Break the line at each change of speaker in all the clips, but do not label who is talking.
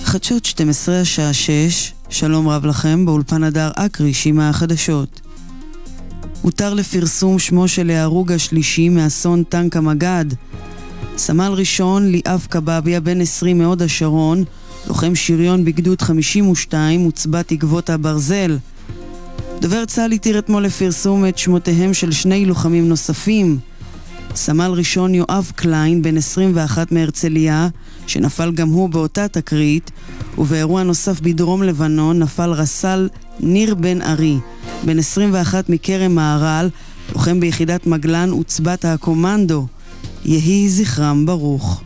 חדשות 12 השעה 6, שלום רב לכם, באולפן הדר אקריש עם החדשות. הותר לפרסום שמו של ההרוג השלישי מאסון טנק המגד. סמל ראשון ליאב קבביה בן 20 מהוד השרון, לוחם שריון בגדוד 52 מוצבע תקוות הברזל. דובר צה"ל התיר אתמול לפרסום את שמותיהם של שני לוחמים נוספים. סמל ראשון יואב קליין בן 21 מהרצליה, שנפל גם הוא באותה תקרית, ובאירוע נוסף בדרום לבנון נפל רס"ל ניר בן ארי בן 21 מכרם מהר"ל, לוחם ביחידת מגלן וצבת הקומנדו. יהי זכרם ברוך.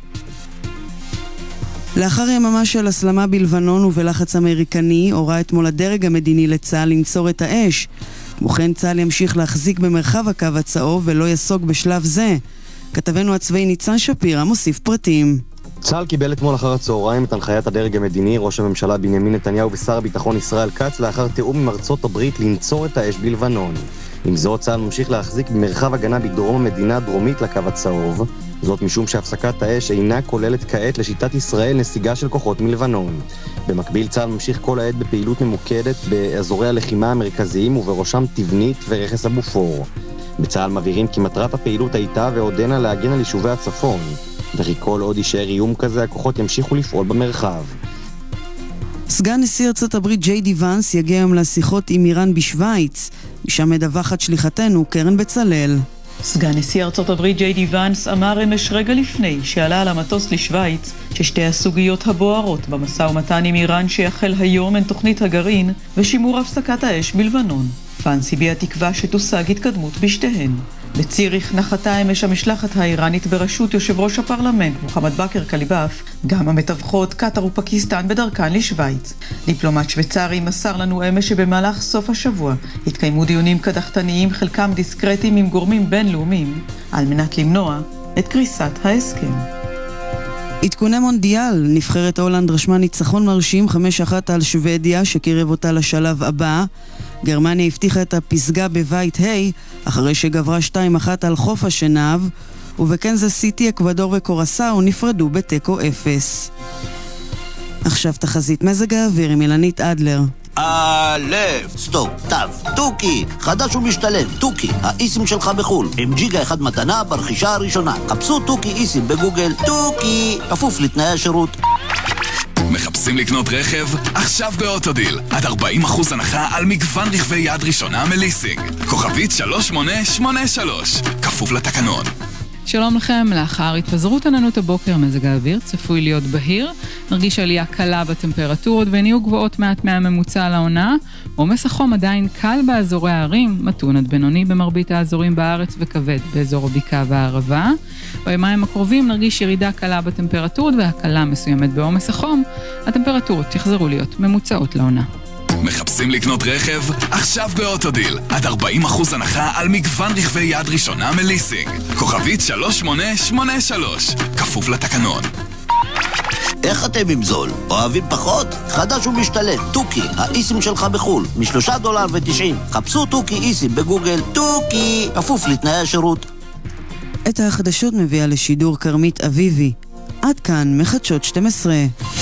לאחר יממה של הסלמה בלבנון ובלחץ אמריקני, הורה אתמול הדרג המדיני לצה"ל לנצור את האש. כמו כן צה"ל ימשיך להחזיק במרחב הקו הצהוב ולא יסוג בשלב זה. כתבנו הצבאי ניצן שפירא מוסיף פרטים.
צה"ל קיבל אתמול אחר הצהריים את הנחיית הדרג המדיני, ראש הממשלה בנימין נתניהו ושר הביטחון ישראל כץ, לאחר תיאום עם ארצות הברית לנצור את האש בלבנון. עם זאת, צה"ל ממשיך להחזיק במרחב הגנה בדרום המדינה דרומית לקו הצהוב, זאת משום שהפסקת האש אינה כוללת כעת לשיטת ישראל נסיגה של כוחות מלבנון. במקביל, צה"ל ממשיך כל העת בפעילות ממוקדת באזורי הלחימה המרכזיים ובראשם תבנית ורכס הבופור. בצה"ל מבהירים כי מטרת הפעילות הייתה ועודנה להגן על יישובי הצפון, וכי כל עוד יישאר איום כזה, הכוחות ימשיכו לפעול במרחב.
סגן נשיא ארצות הברית ג'יי די ונס יגיע היום לשיחות עם איראן בשוויץ, משם מדווחת שליחתנו קרן בצלאל.
סגן נשיא ארצות הברית ג'יי די ונס אמר אמש רגע לפני שעלה על המטוס לשוויץ ששתי הסוגיות הבוערות במשא ומתן עם איראן שיחל היום הן תוכנית הגרעין ושימור הפסקת האש בלבנון. ונס הביע תקווה שתושג התקדמות בשתיהן. בציריך נחתה אמש המשלחת האיראנית בראשות יושב ראש הפרלמנט מוחמד בכר קליבאף, גם המתווכות קטר ופקיסטן בדרכן לשוויץ. דיפלומט שוויצרי מסר לנו אמש שבמהלך סוף השבוע התקיימו דיונים קדחתניים, חלקם דיסקרטיים עם גורמים בינלאומיים, על מנת למנוע את קריסת ההסכם.
עדכוני מונדיאל, נבחרת הולנד רשמה ניצחון מרשים 5-1 על שוודיה שקירב אותה לשלב הבא. גרמניה הבטיחה את הפסגה בבית ה' אחרי שגברה 2-1 על חוף השנהב, ובקנזס סיטי אקוודור וקורסאו נפרדו בתיקו 0. עכשיו תחזית מזג האוויר עם אילנית אדלר.
סטופ, תו, טוקי, חדש ומשתלם, טוקי, האיסים שלך בחול, עם ג'יגה אחד מתנה ברכישה הראשונה. חפשו טוקי איסים בגוגל, טוקי, כפוף לתנאי השירות.
מחפשים לקנות רכב? עכשיו באוטודיל, עד 40% הנחה על מגוון רכבי יד ראשונה מליסינג. כוכבית 3883, כפוף לתקנון.
שלום לכם, לאחר התפזרות עננות הבוקר מזג האוויר צפוי להיות בהיר, נרגיש עלייה קלה בטמפרטורות והן יהיו גבוהות מעט מהממוצע לעונה. עומס החום עדיין קל באזורי הערים, מתון עד בינוני במרבית האזורים בארץ וכבד באזור הבקעה והערבה. ביומיים הקרובים נרגיש ירידה קלה בטמפרטורות והקלה מסוימת בעומס החום, הטמפרטורות יחזרו להיות ממוצעות לעונה.
מחפשים לקנות רכב? עכשיו באוטודיל, עד 40% הנחה על מגוון רכבי יד ראשונה מליסינג. כוכבית 3883, כפוף לתקנון.
איך אתם עם זול? אוהבים פחות? חדש ומשתלם, טוקי, האיסים שלך בחול, $3.90. חפשו טוקי איסים בגוגל, טוקי, כפוף לתנאי השירות.
את החדשות מביאה לשידור קרמית אביבי. עד כאן מחדשות 12.